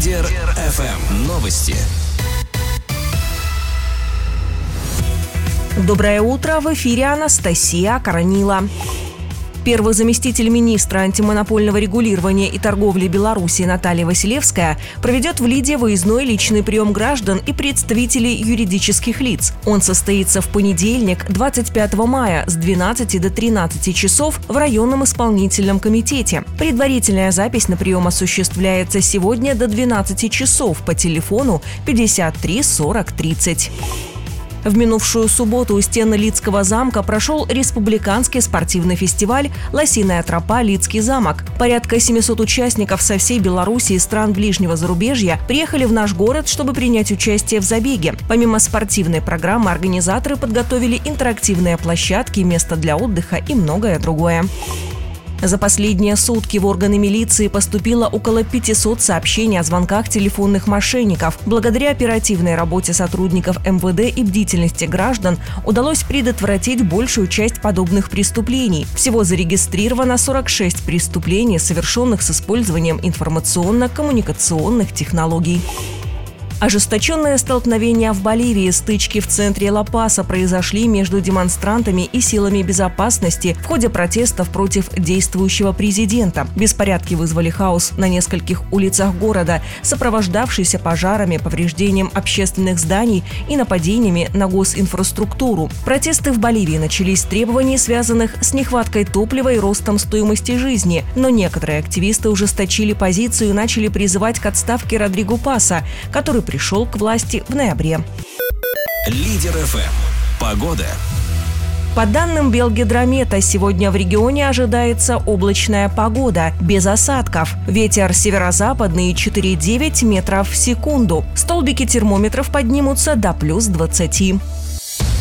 Лидер ФМ. Новости. Доброе утро, в эфире Анастасия Коронила. Первый заместитель министра антимонопольного регулирования и торговли Беларуси Наталья Василевская проведет в Лиде выездной личный прием граждан и представителей юридических лиц. Он состоится в понедельник, 25 мая с 12 до 13 часов в районном исполнительном комитете. Предварительная запись на прием осуществляется сегодня до 12 часов по телефону 53 40 30. В минувшую субботу у стен Лидского замка прошел республиканский спортивный фестиваль «Лосиная тропа. Лидский замок». Порядка 700 участников со всей Беларуси и стран ближнего зарубежья приехали в наш город, чтобы принять участие в забеге. Помимо спортивной программы, организаторы подготовили интерактивные площадки, место для отдыха и многое другое. За последние сутки в органы милиции поступило около 500 сообщений о звонках телефонных мошенников. Благодаря оперативной работе сотрудников МВД и бдительности граждан удалось предотвратить большую часть подобных преступлений. Всего зарегистрировано 46 преступлений, совершенных с использованием информационно-коммуникационных технологий. Ожесточенные столкновения в Боливии, стычки в центре Ла-Паса произошли между демонстрантами и силами безопасности в ходе протестов против действующего президента. Беспорядки вызвали хаос на нескольких улицах города, сопровождавшийся пожарами, повреждением общественных зданий и нападениями на госинфраструктуру. Протесты в Боливии начались с требований, связанных с нехваткой топлива и ростом стоимости жизни, но некоторые активисты ужесточили позицию и начали призывать к отставке Родриго Паса, который пришел к власти в ноябре. Лидер ФМ. Погода. По данным Белгидромета, сегодня в регионе ожидается облачная погода, без осадков. Ветер северо-западный 4,9 метров в секунду. Столбики термометров поднимутся до плюс 20.